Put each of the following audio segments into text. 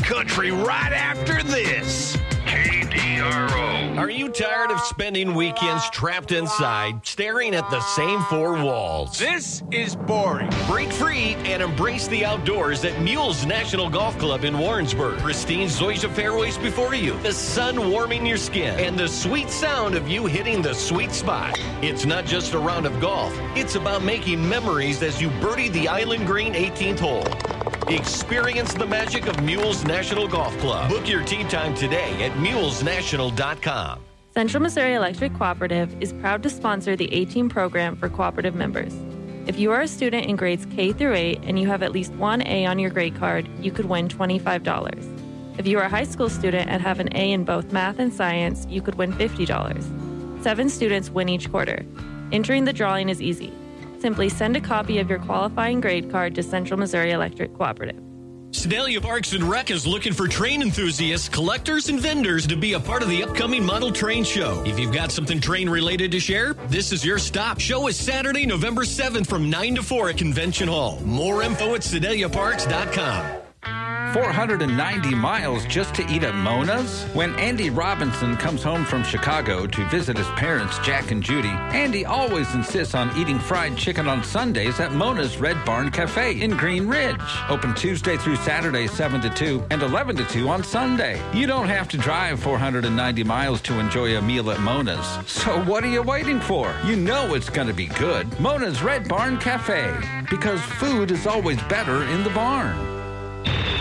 country right after this. KDRO. Are you tired of spending weekends trapped inside, staring at the same four walls? This is boring. Break free and embrace the outdoors at Mules National Golf Club in Warrensburg. Pristine zoysia fairways before you, the sun warming your skin, and the sweet sound of you hitting the sweet spot. It's not just a round of golf. It's about making memories as you birdie the Island Green 18th hole. Experience the magic of Mules National Golf Club. Book your tee time today at mulesnational.com. Central Missouri Electric Cooperative is proud to sponsor the A-Team program for cooperative members. If you are a student in grades K through 8 and you have at least one A on your grade card, you could win $25. If you are a high school student and have an A in both math and science, you could win $50. 7 students win each quarter. Entering the drawing is easy. Simply send a copy of your qualifying grade card to Central Missouri Electric Cooperative. Sedalia Parks and Rec is looking for train enthusiasts, collectors, and vendors to be a part of the upcoming Model Train Show. If you've got something train-related to share, this is your stop. Show is Saturday, November 7th from 9 to 4 at Convention Hall. More info at SedaliaParks.com. 490 miles just to eat at Mona's? When Andy Robinson comes home from Chicago to visit his parents, Jack and Judy, Andy always insists on eating fried chicken on Sundays at Mona's Red Barn Cafe in Green Ridge. Open Tuesday through Saturday, 7 to 2 and 11 to 2 on Sunday. You don't have to drive 490 miles to enjoy a meal at Mona's. So what are you waiting for? You know it's going to be good. Mona's Red Barn Cafe. Because food is always better in the barn.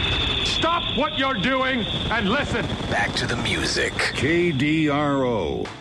Stop what you're doing and listen. Back to the music. KDRO.